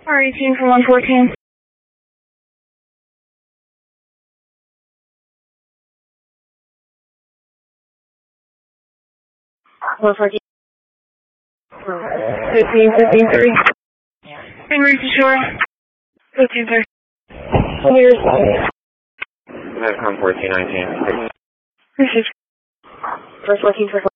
R18 for 114. One 14. 15-3. En route to shore. 15-3. Clear. Medcom 1419. This is first looking for